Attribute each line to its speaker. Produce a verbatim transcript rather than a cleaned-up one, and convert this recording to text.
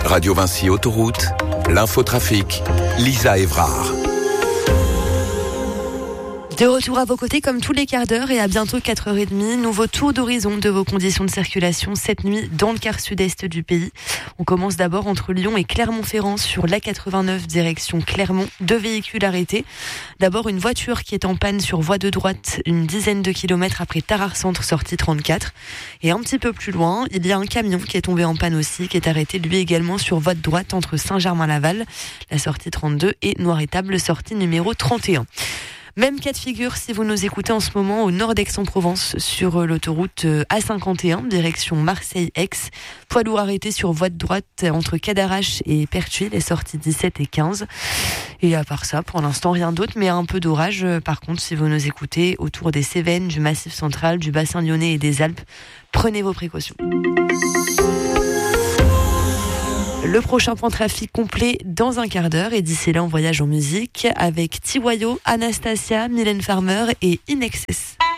Speaker 1: Radio Vinci Autoroute, l'infotrafic, Lisa Évrard.
Speaker 2: De retour à vos côtés comme tous les quarts d'heure et à bientôt quatre heures trente. Nouveau tour d'horizon de vos conditions de circulation cette nuit dans le quart sud-est du pays. On commence d'abord entre Lyon et Clermont-Ferrand sur l'A quatre-vingt-neuf direction Clermont. Deux véhicules arrêtés. D'abord une voiture qui est en panne sur voie de droite une dizaine de kilomètres après Tarare Centre sortie trente-quatre. Et un petit peu plus loin, il y a un camion qui est tombé en panne aussi, qui est arrêté lui également sur voie de droite entre Saint-Germain-Laval, la sortie trente-deux et Noir-Étable, sortie numéro trente et un. Même cas de figure si vous nous écoutez en ce moment au nord d'Aix-en-Provence sur l'autoroute A cinquante et un direction Marseille-Aix. Poids lourd arrêté sur voie de droite entre Cadarache et Pertuis, les sorties dix-sept et quinze. Et à part ça, pour l'instant rien d'autre, mais un peu d'orage. Par contre, si vous nous écoutez autour des Cévennes, du Massif central, du bassin lyonnais et des Alpes, prenez vos précautions. Le prochain point trafic complet dans un quart d'heure et d'ici là on voyage en musique avec Tiwayo, Anastasia, Mylène Farmer et In Excess.